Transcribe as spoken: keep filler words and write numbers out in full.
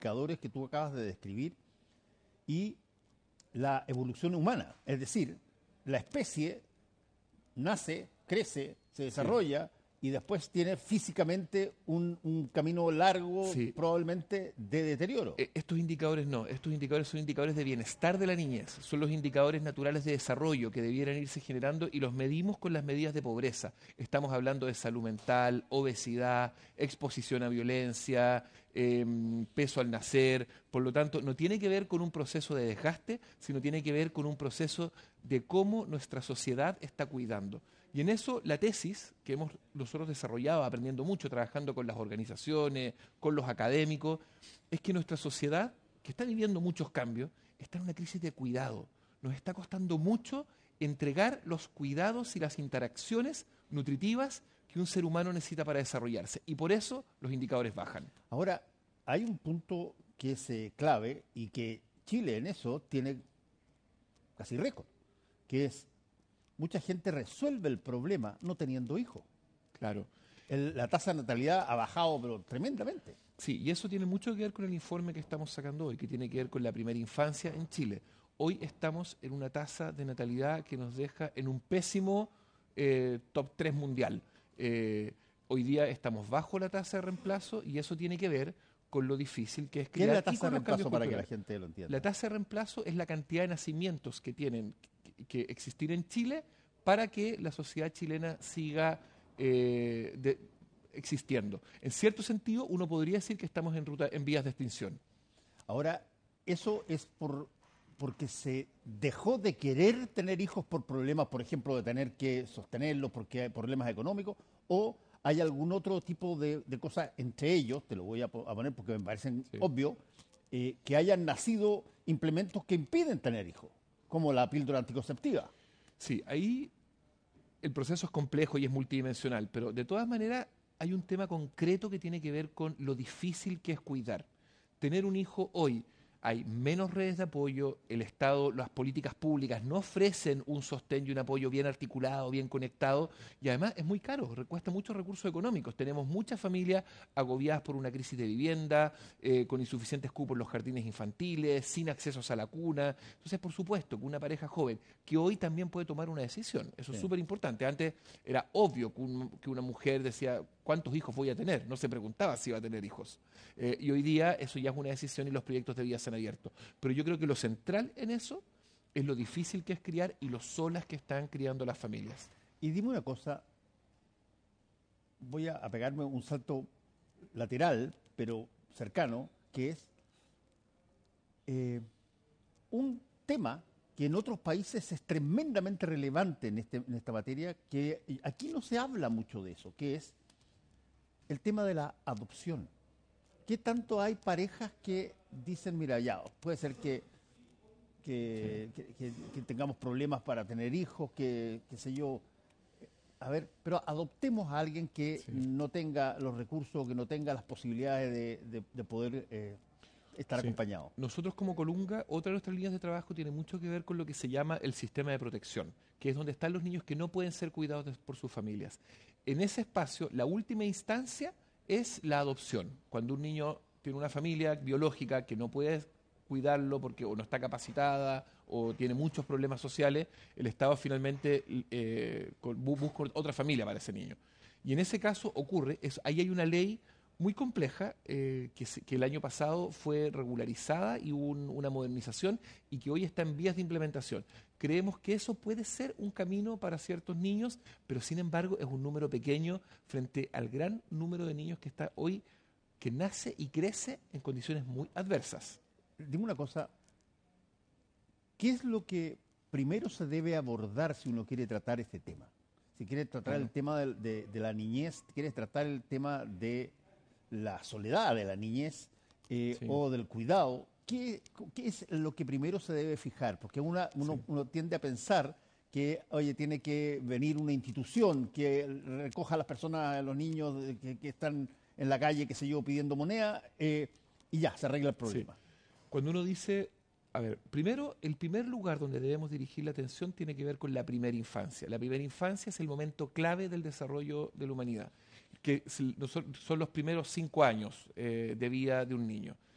indicadores que tú acabas de describir y la evolución humana. Es decir, la especie nace, crece, se desarrolla sí. y después tiene físicamente un, un camino largo, sí. probablemente de deterioro. Eh, estos indicadores no, estos indicadores son indicadores de bienestar de la niñez, son los indicadores naturales de desarrollo que debieran irse generando y los medimos con las medidas de pobreza. Estamos hablando de salud mental, obesidad, exposición a violencia, eh, peso al nacer, por lo tanto no tiene que ver con un proceso de desgaste, sino tiene que ver con un proceso de cómo nuestra sociedad está cuidando. Y en eso la tesis que hemos nosotros desarrollado, aprendiendo mucho, trabajando con las organizaciones, con los académicos, es que nuestra sociedad, que está viviendo muchos cambios, está en una crisis de cuidado. Nos está costando mucho entregar los cuidados y las interacciones nutritivas que un ser humano necesita para desarrollarse. Y por eso los indicadores bajan. Ahora, hay un punto que es eh, clave y que Chile en eso tiene casi récord, que es mucha gente resuelve el problema no teniendo hijos. Claro. El, la tasa de natalidad ha bajado, pero tremendamente. Sí, y eso tiene mucho que ver con el informe que estamos sacando hoy, que tiene que ver con la primera infancia en Chile. Hoy estamos en una tasa de natalidad que nos deja en un pésimo eh, top tres mundial. Eh, hoy día estamos bajo la tasa de reemplazo y eso tiene que ver con lo difícil que es criar. ¿Qué es la tasa de reemplazo para que la gente lo entienda? La tasa de reemplazo es la cantidad de nacimientos que tienen que, que existir en Chile para que la sociedad chilena siga eh, de, existiendo. En cierto sentido, uno podría decir que estamos en, ruta, en vías de extinción. Ahora, ¿eso es por porque se dejó de querer tener hijos por problemas, por ejemplo, de tener que sostenerlos porque hay problemas económicos, o hay algún otro tipo de, de cosas entre ellos, te lo voy a, a poner porque me parecen sí. obvio, eh, que hayan nacido implementos que impiden tener hijos, como la píldora anticonceptiva? Sí, ahí el proceso es complejo y es multidimensional, pero de todas maneras hay un tema concreto que tiene que ver con lo difícil que es cuidar. Tener un hijo hoy, hay menos redes de apoyo, el Estado, las políticas públicas no ofrecen un sostén y un apoyo bien articulado, bien conectado, y además es muy caro, cuesta muchos recursos económicos. Tenemos muchas familias agobiadas por una crisis de vivienda, eh, con insuficientes cupos en los jardines infantiles, sin accesos a la cuna. Entonces, por supuesto, que una pareja joven, que hoy también puede tomar una decisión, eso sí. es súper importante. Antes era obvio que, un, que una mujer decía, ¿cuántos hijos voy a tener? No se preguntaba si iba a tener hijos. Eh, y hoy día eso ya es una decisión y los proyectos de vida se han abierto. Pero yo creo que lo central en eso es lo difícil que es criar y lo solas que están criando las familias. Y dime una cosa, voy a, a pegarme un salto lateral, pero cercano, que es eh, un tema que en otros países es tremendamente relevante en, este, en esta materia, que aquí no se habla mucho de eso, que es el tema de la adopción. ¿Qué tanto hay parejas que dicen, mira, ya, puede ser que, que, sí. que, que, que tengamos problemas para tener hijos, que, qué sé yo, a ver, pero adoptemos a alguien que sí. no tenga los recursos, que no tenga las posibilidades de, de, de poder eh, estar sí. acompañado? Nosotros como Colunga, otra de nuestras líneas de trabajo tiene mucho que ver con lo que se llama el sistema de protección, que es donde están los niños que no pueden ser cuidados de, por sus familias. En ese espacio, la última instancia es la adopción. Cuando un niño tiene una familia biológica que no puede cuidarlo porque o no está capacitada o tiene muchos problemas sociales, el Estado finalmente eh, busca otra familia para ese niño. Y en ese caso ocurre, es, ahí hay una ley muy compleja eh, que, se, que el año pasado fue regularizada y hubo un, una modernización y que hoy está en vías de implementación. Creemos que eso puede ser un camino para ciertos niños, pero sin embargo es un número pequeño frente al gran número de niños que está hoy, que nace y crece en condiciones muy adversas. Dime una cosa, ¿qué es lo que primero se debe abordar si uno quiere tratar este tema? Si quiere tratar bueno. el tema de, de, de la niñez, quiere tratar el tema de la soledad de la niñez eh, sí. o del cuidado, ¿qué, ¿qué es lo que primero se debe fijar? Porque una, uno, sí. uno tiende a pensar que, oye, tiene que venir una institución que recoja a las personas, a los niños que, que están en la calle, qué sé yo, pidiendo moneda, eh, y ya, se arregla el problema. Sí. Cuando uno dice, a ver, primero, el primer lugar donde debemos dirigir la atención tiene que ver con la primera infancia. La primera infancia es el momento clave del desarrollo de la humanidad, que son los primeros cinco años eh, de vida de un niño.